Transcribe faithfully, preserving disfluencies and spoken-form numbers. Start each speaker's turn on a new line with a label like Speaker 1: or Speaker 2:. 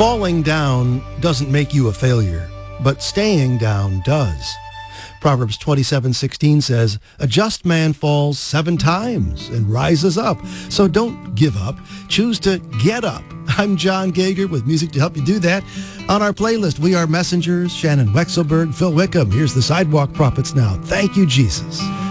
Speaker 1: Falling down doesn't make you a failure, but staying down does. Proverbs twenty-seven sixteen says, "A just man falls seven times and rises up." So don't give up. Choose to get up. I'm John Gager with music to help you do that. On our playlist, We Are Messengers, Shannon Wexelberg, Phil Wickham. Here's the Sidewalk Prophets now. Thank you, Jesus.